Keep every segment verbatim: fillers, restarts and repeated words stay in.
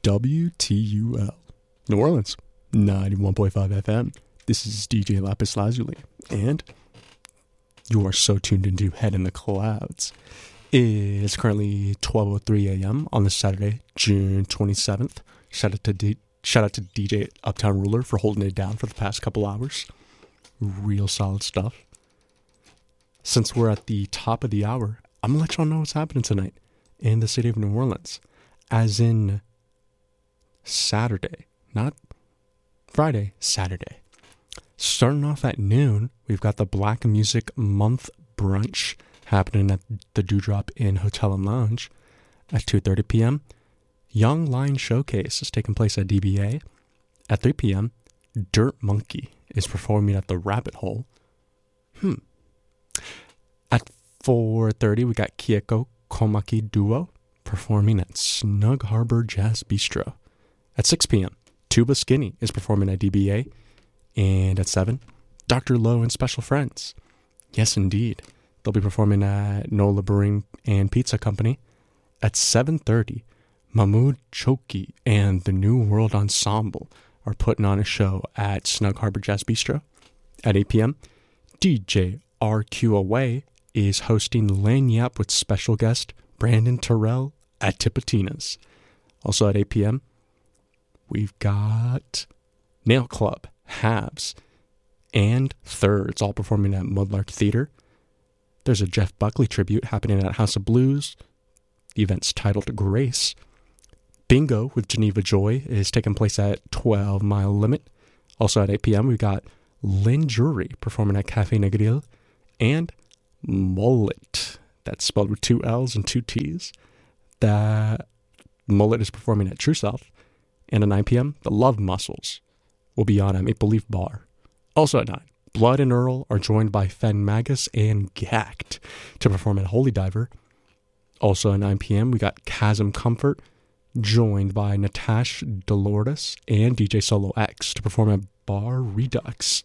W T U L, New Orleans, ninety-one point five F M. This is D J Lapis Lazuli, and you are so tuned into Head in the Clouds. It's currently twelve oh three a.m. on this Saturday, June twenty-seventh. Shout out to D- shout out to D J Uptown Ruler for holding it down for the past couple hours. Real solid stuff. Since we're at the top of the hour, I'm going to let y'all know what's happening tonight in the city of New Orleans. As in Saturday, not Friday, Saturday. Starting off at noon, we've got the Black Music Month brunch happening at the Dewdrop Inn Hotel and Lounge at two thirty p.m. Young Lion Showcase is taking place at D B A. At three p.m., Dirt Monkey is performing at the Rabbit Hole. Hmm. At four thirty, we got Kieko Komaki Duo performing at Snug Harbor Jazz Bistro. At six p.m., Tuba Skinny is performing at D B A. And at seven, Doctor Lowe and Special Friends. Yes, indeed. They'll be performing at Nola Brewing and Pizza Company. At seven thirty, Mahmoud Choki and the New World Ensemble are putting on a show at Snug Harbor Jazz Bistro. At eight p.m., D J R Q Away is hosting Lagniappe with special guest Brandon Terrell at Tipitina's. Also at eight p.m., we've got Nail Club, Halves, and Thirds all performing at Mudlark Theater. There's a Jeff Buckley tribute happening at House of Blues. The event's titled Grace. Bingo with Geneva Joy is taking place at twelve Mile Limit. Also at eight p.m., we've got Lynn Jury performing at Cafe Negril. And Mullet, that's spelled with two L's and two T's. That Mullet is performing at True Self. And at nine p.m., the Love Muscles will be on at Maple Leaf Bar. Also at nine, Blood and Earl are joined by Fen Magus and Gact to perform at Holy Diver. Also at nine p.m., we got Chasm Comfort joined by Natash Delordis and D J Solo X to perform at Bar Redux.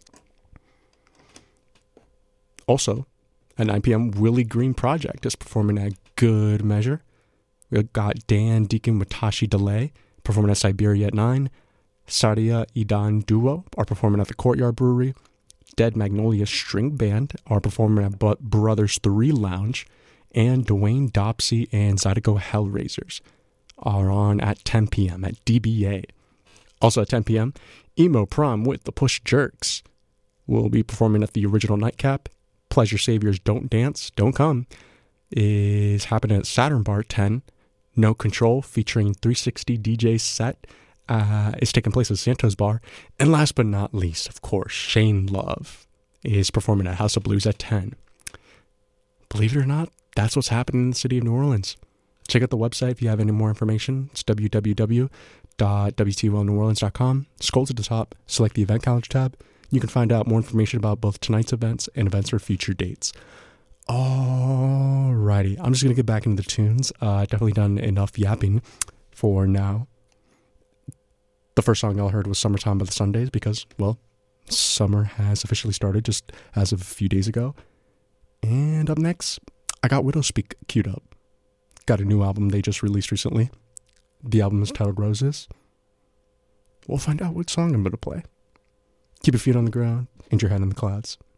Also, at nine p.m., Willie Green Project is performing at Good Measure. We've got Dan Deacon with Tashi Delay performing at Siberia at nine. Sadia Idan Duo are performing at the Courtyard Brewery. Dead Magnolia String Band are performing at But Brothers three Lounge. And Dwayne Dopsy and Zydeco Hellraisers are on at ten p.m. at D B A. Also at ten p.m., Emo Prom with the Push Jerks will be performing at the Original Nightcap. Pleasure Saviors Don't Dance, Don't Come is happening at Saturn Bar ten. No Control featuring three sixty D J set uh, is taking place at Santos Bar. And last but not least, of course, Shane Love is performing at House of Blues at ten. Believe it or not, that's what's happening in the city of New Orleans. Check out the website if you have any more information. It's w w w dot w t u l new orleans dot com. Scroll to the top, select the event calendar tab. You can find out more information about both tonight's events and events for future dates. Alrighty, I'm just going to get back into the tunes. Uh, I've definitely done enough yapping for now. The first song y'all heard was Summertime by the Sundays because, well, summer has officially started just as of a few days ago. And up next, I got Widow Speak queued up. Got a new album they just released recently. The album is titled Roses. We'll find out what song I'm going to play. Keep your feet on the ground and your head in the clouds.